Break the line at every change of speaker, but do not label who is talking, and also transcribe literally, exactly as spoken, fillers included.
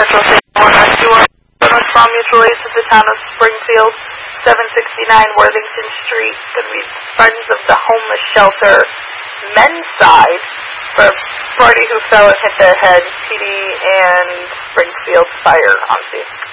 Central Saint One Rescue. North Palm Mutual Aid to the town of Springfield, seven sixty-nine Worthington Street. Going to be Friends of the Homeless Shelter men's side for a party who fell and hit their head. P D and Springfield Fire on scene.